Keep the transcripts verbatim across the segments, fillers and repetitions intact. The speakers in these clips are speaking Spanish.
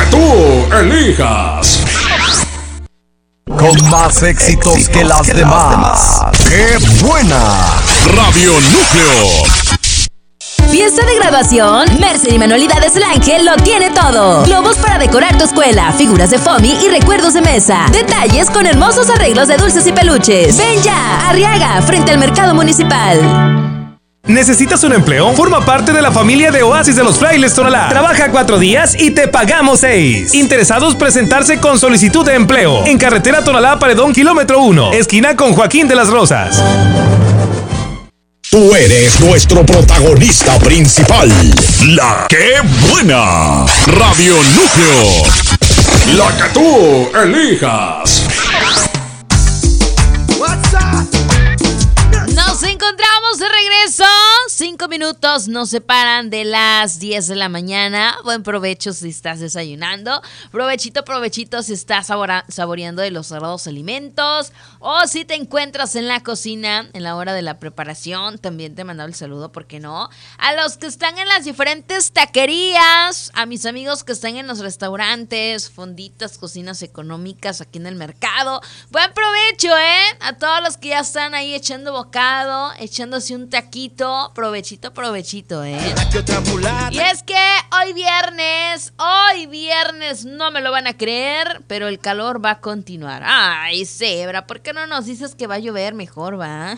que tú elijas. Con más éxitos que las demás. ¡Qué buena! Radio Núcleo. Fiesta de graduación, Mercer y Manualidades El Ángel lo tiene todo. Globos para decorar tu escuela, figuras de foamy y recuerdos de mesa. Detalles con hermosos arreglos de dulces y peluches. Ven ya, Arriaga, frente al Mercado Municipal. ¿Necesitas un empleo? Forma parte de la familia de Oasis de los Frailes Tonalá. Trabaja cuatro días y te pagamos seis. Interesados presentarse con solicitud de empleo. En carretera Tonalá Paredón, kilómetro uno, esquina con Joaquín de las Rosas. Tú eres nuestro protagonista principal. La que buena. Radio Núcleo. La que tú elijas. Nos encontramos de regreso. Cinco minutos nos separan de las diez de la mañana. Buen provecho si estás desayunando. Provechito, provechito si estás sabora- saboreando de los sagrados alimentos. O si te encuentras en la cocina en la hora de la preparación. También te he mandado el saludo, ¿por qué no? A los que están en las diferentes taquerías. A mis amigos que están en los restaurantes, fonditas, cocinas económicas aquí en el mercado. Buen provecho, ¿eh? A todos los que ya están ahí echando bocado, echándose un taquito. Provechito, provechito, ¿eh? Y es que hoy viernes, hoy viernes, no me lo van a creer, pero el calor va a continuar. Ay, Zebra, ¿por qué no nos dices que va a llover mejor, va?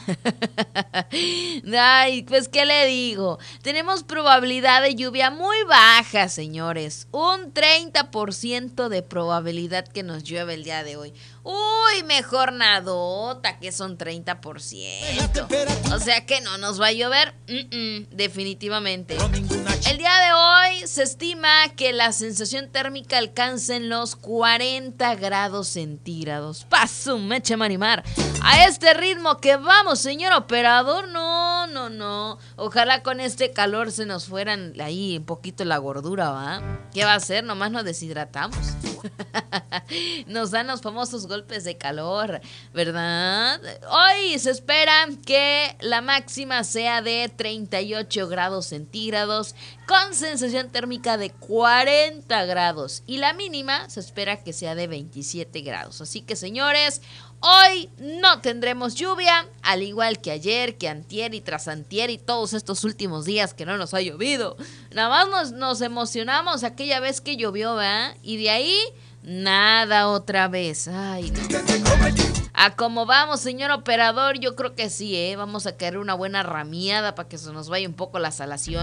Ay, pues, ¿qué le digo? Tenemos probabilidad de lluvia muy baja, señores. Un treinta por ciento de probabilidad que nos llueve el día de hoy. Uy, mejor nadota, que son treinta por ciento. O sea que no nos va a llover, Mm-mm, definitivamente. El día de hoy se estima que la sensación térmica alcance en los cuarenta grados centígrados. Paso, meche marimar. A este ritmo que vamos, señor operador, no, no, no. Ojalá con este calor se nos fueran ahí un poquito la gordura, ¿va? ¿Qué va a hacer? Nomás nos deshidratamos. Nos dan los famosos golpes de calor, ¿verdad? Hoy se espera que la máxima sea de treinta y ocho grados centígrados con sensación térmica de cuarenta grados y la mínima se espera que sea de veintisiete grados. Así que, señores, hoy no tendremos lluvia, al igual que ayer, que antier y tras antier y todos estos últimos días que no nos ha llovido. Nada más nos, nos emocionamos aquella vez que llovió, ¿verdad? Y de ahí, nada otra vez. Ay, no. A cómo vamos, señor operador, yo creo que sí, ¿eh? Vamos a caer una buena ramiada para que se nos vaya un poco la salación.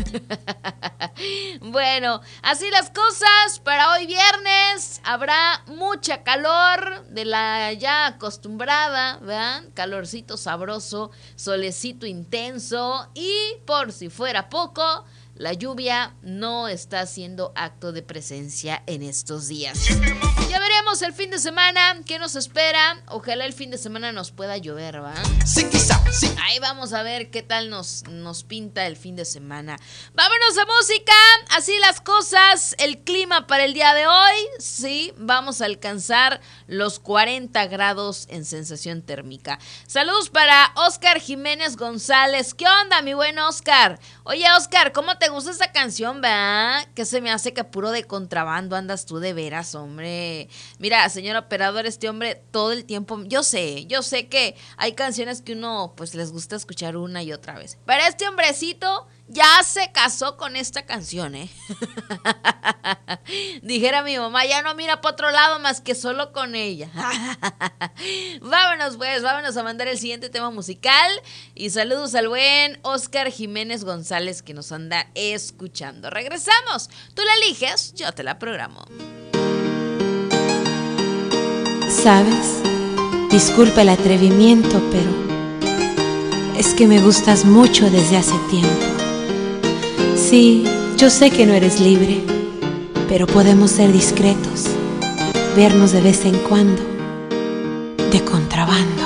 Bueno, así las cosas para hoy viernes. Habrá mucha calor de la ya acostumbrada, ¿verdad? Calorcito sabroso, solecito intenso y por si fuera poco, la lluvia no está haciendo acto de presencia en estos días. Ya veremos el fin de semana qué nos espera. Ojalá el fin de semana nos pueda llover, ¿va? Sí, quizá, sí. Ahí vamos a ver qué tal nos, nos pinta el fin de semana. Vámonos a música. Así las cosas. El clima para el día de hoy. Sí, vamos a alcanzar los cuarenta grados en sensación térmica. Saludos para Oscar Jiménez González. ¿Qué onda, mi buen Oscar? Oye, Oscar, ¿cómo te gusta esa canción, va? Que se me hace que puro de contrabando andas tú de veras, hombre. Mira, señor operador, este hombre todo el tiempo, yo sé, yo sé que hay canciones que uno pues les gusta escuchar una y otra vez. Pero este hombrecito ya se casó con esta canción, ¿eh? Dijera mi mamá, ya no mira para otro lado más que solo con ella. Vámonos pues, vámonos a mandar el siguiente tema musical. Y saludos al buen Oscar Jiménez González que nos anda escuchando. Regresamos, tú la eliges, yo te la programo. ¿Sabes? Disculpa el atrevimiento, pero es que me gustas mucho desde hace tiempo. Sí, yo sé que no eres libre, pero podemos ser discretos, vernos de vez en cuando, de contrabando.